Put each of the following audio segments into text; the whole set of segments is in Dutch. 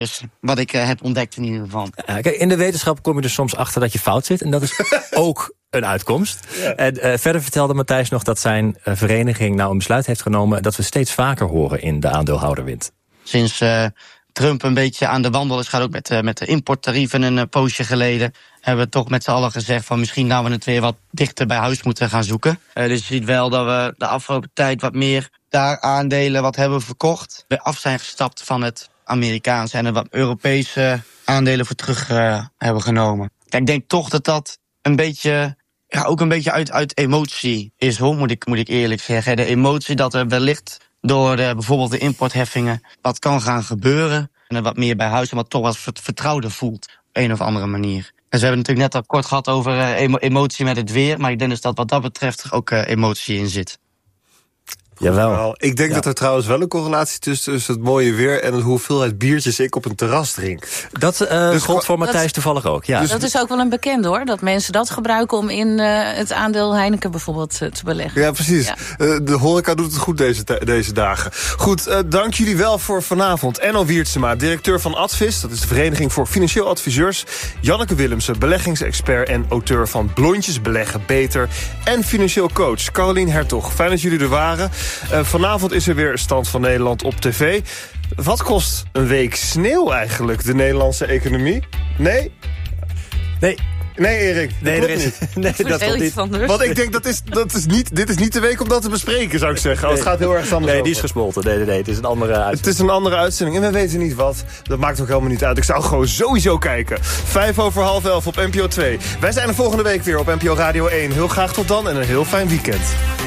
Dus wat ik heb ontdekt in ieder geval. Kijk, in de wetenschap kom je er soms achter dat je fout zit. En dat is ook een uitkomst. Ja. En verder vertelde Matthijs nog dat zijn vereniging nou een besluit heeft genomen dat we steeds vaker horen in de aandeelhouderwind. Sinds Trump een beetje aan de wandel is, gaat ook met de importtarieven een poosje geleden, hebben we toch met z'n allen gezegd van misschien nou we het weer wat dichter bij huis moeten gaan zoeken. Dus je ziet wel dat we de afgelopen tijd wat meer daar aandelen wat hebben verkocht. We af zijn gestapt van het Amerikaanse en er wat Europese aandelen voor terug hebben genomen. Ik denk toch dat een beetje, ook een beetje uit emotie is, hoor, moet ik eerlijk zeggen. De emotie dat er wellicht door bijvoorbeeld de importheffingen wat kan gaan gebeuren. En er wat meer bij huis en wat toch wat vertrouwder voelt op een of andere manier. En we hebben natuurlijk net al kort gehad over emotie met het weer. Maar ik denk dus dat wat dat betreft er ook emotie in zit. Jawel. Ik denk dat er trouwens wel een correlatie tussen het mooie weer en de hoeveelheid biertjes ik op een terras drink. Dat gold voor Matthijs toevallig ook. Ja. Dus dat is ook wel een bekend, hoor. Dat mensen dat gebruiken om in het aandeel Heineken bijvoorbeeld te beleggen. Ja, precies. Ja. De horeca doet het goed deze dagen. Goed, dank jullie wel voor vanavond. Enno Wiertsema, directeur van Advis. Dat is de Vereniging voor Financieel Adviseurs. Janneke Willemsen, beleggingsexpert en auteur van Blondjes beleggen beter. En financieel coach Carolien Hertog. Fijn dat jullie er waren. Vanavond is er weer Stand van Nederland op tv. Wat kost een week sneeuw eigenlijk, de Nederlandse economie? Nee? Nee, Erik. Nee, dat is niet. Want ik denk, dit is niet de week om dat te bespreken, zou ik zeggen. Nee. Het gaat heel erg anders. Nee, die is gesmolten. Nee, het is een andere uitzending. Het is een andere uitzending en we weten niet wat. Dat maakt ook helemaal niet uit. Ik zou gewoon sowieso kijken. 11:05 op NPO 2. Wij zijn er volgende week weer op NPO Radio 1. Heel graag tot dan en een heel fijn weekend.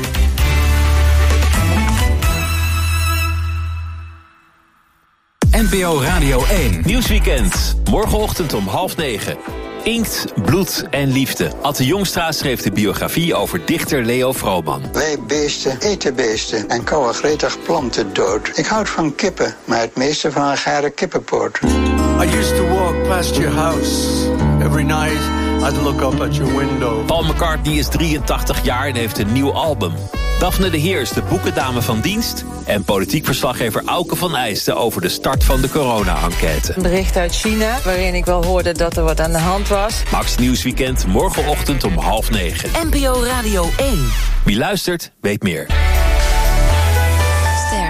NPO Radio 1. Nieuwsweekend. Morgenochtend om 8:30. Inkt, bloed en liefde. Atte Jongstra schreef de biografie over dichter Leo Vrooman. Wij beesten eten beesten en kauwen gretig planten dood. Ik houd van kippen, maar het meeste van een gare kippenpoot. I used to walk past your house. Every night I'd look up at your window. Paul McCartney is 83 jaar en heeft een nieuw album. Daphne de Heer is de boekendame van dienst. En politiek verslaggever Auke van Eijsten over de start van de corona-enquête. Een bericht uit China waarin ik wel hoorde dat er wat aan de hand was. Max Nieuwsweekend morgenochtend om 8:30. NPO Radio 1. Wie luistert, weet meer. Ster.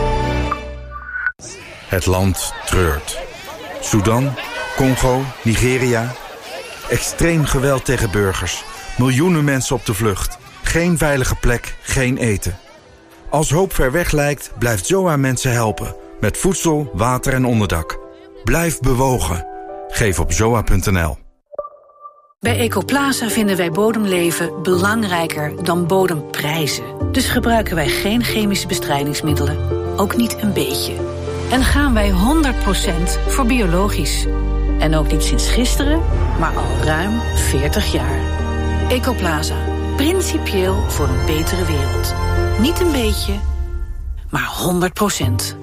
Het land treurt. Sudan, Congo, Nigeria. Extreem geweld tegen burgers. Miljoenen mensen op de vlucht. Geen veilige plek, geen eten. Als hoop ver weg lijkt, blijft ZOA mensen helpen. Met voedsel, water en onderdak. Blijf bewogen. Geef op zoa.nl. Bij Ecoplaza vinden wij bodemleven belangrijker dan bodemprijzen. Dus gebruiken wij geen chemische bestrijdingsmiddelen. Ook niet een beetje. En gaan wij 100% voor biologisch. En ook niet sinds gisteren, maar al ruim 40 jaar. Ecoplaza. Principieel voor een betere wereld. Niet een beetje, maar 100%.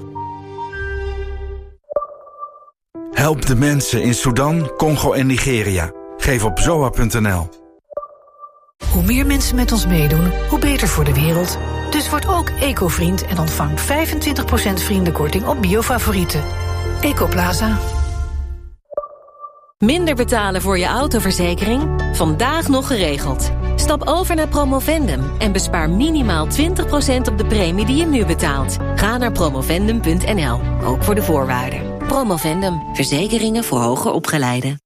Help de mensen in Sudan, Congo en Nigeria. Geef op zoa.nl. Hoe meer mensen met ons meedoen, hoe beter voor de wereld. Dus word ook eco-vriend en ontvang 25% vriendenkorting op biofavorieten. Ecoplaza. Minder betalen voor je autoverzekering? Vandaag nog geregeld. Stap over naar Promovendum en bespaar minimaal 20% op de premie die je nu betaalt. Ga naar promovendum.nl, ook voor de voorwaarden. Promovendum, verzekeringen voor hoger opgeleiden.